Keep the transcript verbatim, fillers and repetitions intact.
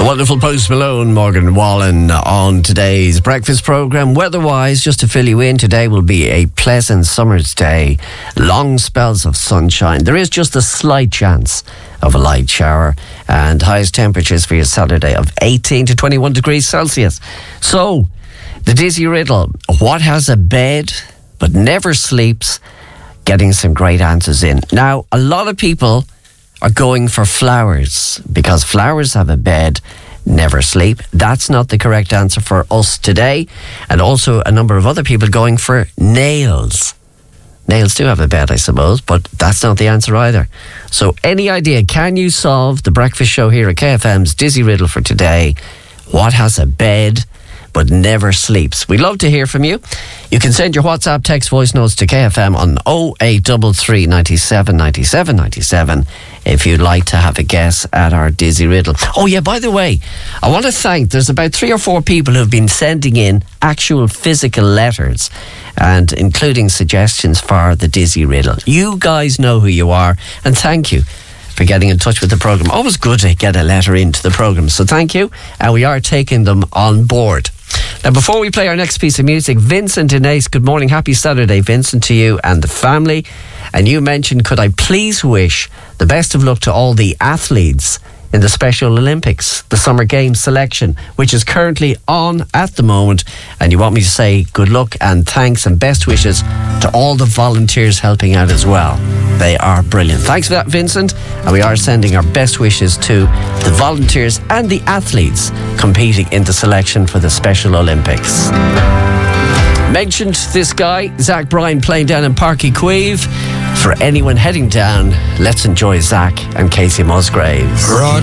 Wonderful Post Malone, Morgan Wallen on today's breakfast programme. Weather-wise, just to fill you in, today will be a pleasant summer's day. Long spells of sunshine. There is just a slight chance of a light shower, and highest temperatures for your Saturday of eighteen to twenty-one degrees Celsius. So, the dizzy riddle: what has a bed but never sleeps? Getting some great answers in. Now, a lot of people are going for flowers because flowers have a bed, never sleep. That's not the correct answer for us today. And also a number of other people going for nails. Nails do have a bed, I suppose, but that's not the answer either. So any idea, can you solve the breakfast show here at K F M's Dizzy Riddle for today? What has a bed but never sleeps? We'd love to hear from you. You can send your WhatsApp text voice notes to K F M on oh eight three three, ninety-seven, ninety-seven, ninety-seven if you'd like to have a guess at our Dizzy Riddle. Oh yeah, by the way, I want to thank, there's about three or four people who've been sending in actual physical letters and including suggestions for the Dizzy Riddle. You guys know who you are, and thank you for getting in touch with the programme. Always good to get a letter into the programme, so thank you, and we are taking them on board. Now, before we play our next piece of music, Vincent in Ace, good morning, happy Saturday, Vincent, to you and the family. And you mentioned, could I please wish the best of luck to all the athletes in the Special Olympics, the Summer Games selection, which is currently on at the moment, and you want me to say good luck and thanks and best wishes to all the volunteers helping out as well. They are brilliant. Thanks for that, Vincent, and we are sending our best wishes to the volunteers and the athletes competing in the selection for the Special Olympics. Mentioned this guy, Zach Bryan, playing down in Páirc Uí Chaoimh. For anyone heading down, let's enjoy Zach and Casey Musgraves.